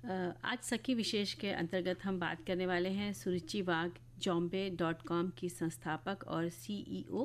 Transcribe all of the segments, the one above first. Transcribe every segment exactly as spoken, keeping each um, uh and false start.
आज सखी विशेष के अंतर्गत हम बात करने वाले हैं सुरुचि वाघ, जॉम्बे डॉट कॉम की संस्थापक और सीईओ।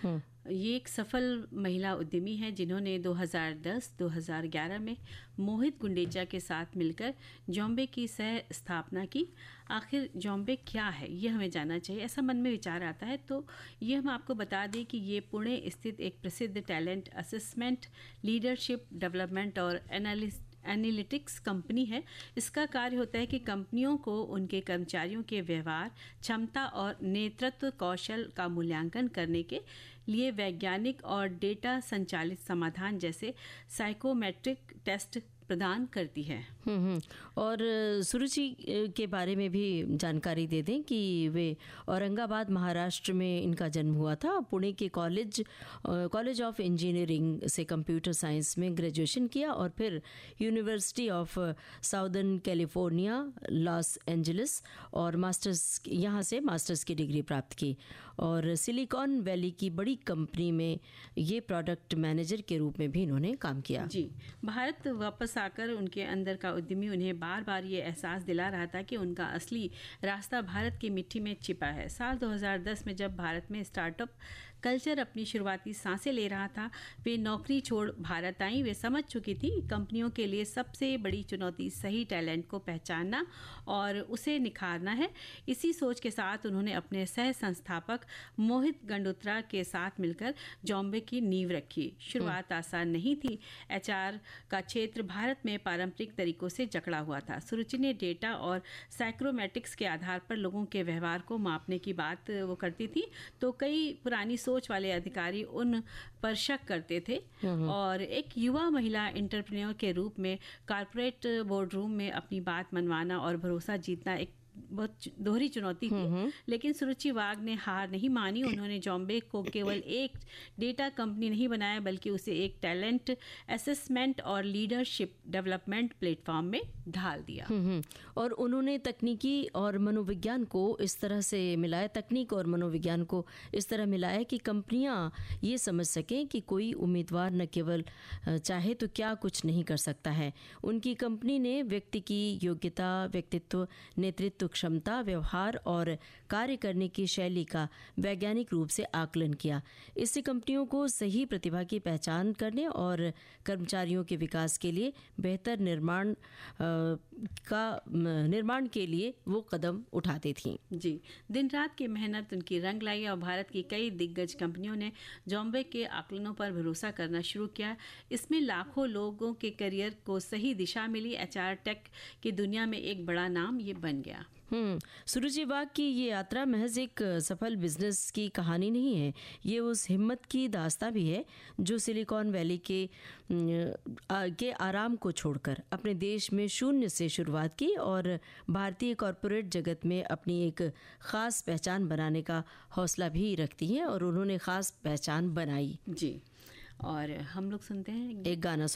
ये एक सफल महिला उद्यमी है जिन्होंने दो हज़ार दस दो हज़ार ग्यारह में मोहित गुंडेचा के साथ मिलकर जॉम्बे की सह स्थापना की। आखिर जॉम्बे क्या है ये हमें जानना चाहिए, ऐसा मन में विचार आता है। तो ये हम आपको बता दें कि ये पुणे स्थित एक प्रसिद्ध टैलेंट असेसमेंट, लीडरशिप डेवलपमेंट और एनालिस्ट एनालिटिक्स कंपनी है। इसका कार्य होता है कि कंपनियों को उनके कर्मचारियों के व्यवहार, क्षमता और नेतृत्व कौशल का मूल्यांकन करने के लिए वैज्ञानिक और डेटा संचालित समाधान जैसे साइकोमेट्रिक टेस्ट प्रदान करती है। हम्म और सुरुचि के बारे में भी जानकारी दे दें कि वे औरंगाबाद महाराष्ट्र में इनका जन्म हुआ था। पुणे के कॉलेज कॉलेज ऑफ इंजीनियरिंग से कंप्यूटर साइंस में ग्रेजुएशन किया और फिर university of southern California Los Angeles और मास्टर्स यहाँ से मास्टर्स की डिग्री प्राप्त की और सिलिकॉन वैली की बड़ी कंपनी में ये प्रोडक्ट मैनेजर के रूप में भी इन्होंने काम किया। जी, भारत वापस आकर उनके अंदर का उद्यमी उन्हें बार बार ये एहसास दिला रहा था कि उनका असली रास्ता भारत की मिट्टी में छिपा है। साल दो हज़ार दस में जब भारत में स्टार्टअप कल्चर अपनी शुरुआती सांसें ले रहा था, वे नौकरी छोड़ भारत आई। वे समझ चुकी थी कंपनियों के लिए सबसे बड़ी चुनौती सही टैलेंट को पहचानना और उसे निखारना है। इसी सोच के साथ उन्होंने अपने सह संस्थापक मोहित गंडोत्रा के साथ मिलकर जॉम्बे की नींव रखी। शुरुआत आसान नहीं थी। एचआर का क्षेत्र भारत में पारंपरिक तरीकों से जकड़ा हुआ था। सुरुचि ने डेटा और साइक्रोमेटिक्स के आधार पर लोगों के व्यवहार को मापने की बात वो करती थी, तो कई पुरानी सोच वाले अधिकारी उन पर शक करते थे और एक युवा महिला एंटरप्रेन्योर के रूप में कॉर्पोरेट बोर्डरूम में अपनी बात मनवाना और भरोसा जीतना एक बहुत दोहरी चुनौती थी। लेकिन सुरुचि वाघ ने हार नहीं मानी। उन्होंने जॉम्बे को केवल एक डेटा कंपनी नहीं बनाया बल्कि उसे एक टैलेंट असेसमेंट और लीडरशिप डेवलपमेंट प्लेटफॉर्म में ढाल दिया। और उन्होंने तकनीकी और मनोविज्ञान को इस तरह से मिलाया तकनीक और मनोविज्ञान को इस तरह मिलाया कि कंपनियां ये समझ सकें कि कोई उम्मीदवार न केवल चाहे तो क्या कुछ नहीं कर सकता है। उनकी कंपनी ने व्यक्ति की योग्यता, व्यक्तित्व, नेतृत्व क्षमता, व्यवहार और कार्य करने की शैली का वैज्ञानिक रूप से आकलन किया। इससे कंपनियों को सही प्रतिभा की पहचान करने और कर्मचारियों के विकास के लिए बेहतर निर्माण का निर्माण के लिए वो कदम उठाती थीं। जी, दिन रात की मेहनत उनकी रंग लाई और भारत की कई दिग्गज कंपनियों ने जॉम्बे के आकलनों पर भरोसा करना शुरू किया। इसमें लाखों लोगों के करियर को सही दिशा मिली। एचआर टेक की दुनिया में एक बड़ा नाम ये बन गया। हम्म सुरुचि वाघ की ये यात्रा महज एक सफल बिजनेस की कहानी नहीं है, ये उस हिम्मत की दास्तां भी है जो सिलिकॉन वैली के आ, के आराम को छोड़कर अपने देश में शून्य से शुरुआत की और भारतीय कॉरपोरेट जगत में अपनी एक खास पहचान बनाने का हौसला भी रखती हैं और उन्होंने खास पहचान बनाई। जी, और हम लोग सुनते हैं एक गाना